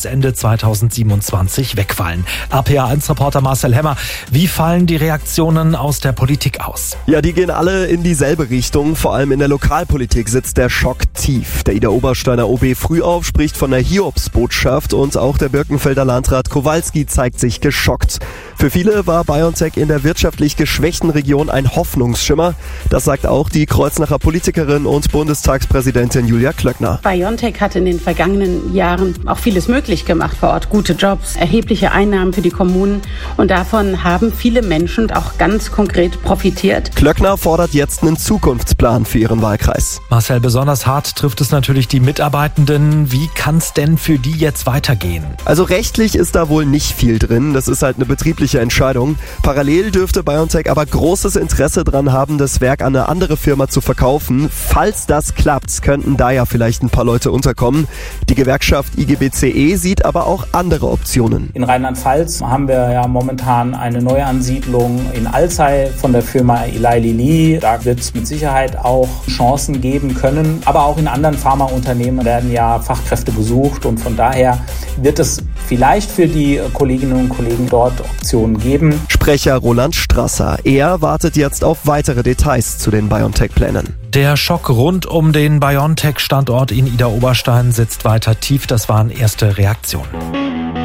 Ende 2027 wegfallen. RPA1-Reporter Marcel Hemmer, wie fallen die Reaktionen aus der Politik aus? Ja, die gehen alle in dieselbe Richtung. Vor allem in der Lokalpolitik sitzt der Schock tief. Der Idar-Obersteiner OB Frühauf spricht von der Hiobsbotschaft und auch der Birkenfelder Landrat Kowalski zeigt sich geschockt. Für viele war BioNTech in der wirtschaftlich geschwächten Region ein Hoffnungsschimmer. Das sagt auch die Kreuznacher Politikerin und Bundestagspräsidentin Julia Klöckner. BioNTech hat in den vergangenen Jahren auch vieles möglich gemacht vor Ort. Gute Jobs, erhebliche Einnahmen für die Kommunen und davon haben viele Menschen auch ganz konkret profitiert. Klöckner fordert jetzt einen Zukunftsplan für ihren Wahlkreis. Marcel, besonders hart trifft es natürlich die Mitarbeitenden. Wie kann es denn für die jetzt weitergehen? Also rechtlich ist da wohl nicht viel drin. Das ist halt eine betriebliche Entscheidung. Parallel dürfte BioNTech aber großes Interesse dran haben, das Werk an eine andere Firma zu verkaufen. Falls das klappt, könnten da ja vielleicht ein paar Leute unterkommen. Die Gewerkschaft IGBCE sieht aber auch andere Optionen. In Rheinland-Pfalz haben wir ja momentan eine Neuansiedlung in Alzey von der Firma Eli Lilly. Da wird es mit Sicherheit auch Chancen geben können. Aber auch in anderen Pharmaunternehmen werden ja Fachkräfte gesucht und von daher wird es vielleicht für die Kolleginnen und Kollegen dort Optionen geben. Sprecher Roland Strasser. Er wartet jetzt auf weitere Details zu den BioNTech-Plänen. Der Schock rund um den BioNTech-Standort in Idar-Oberstein sitzt weiter tief. Das waren erste Reaktionen.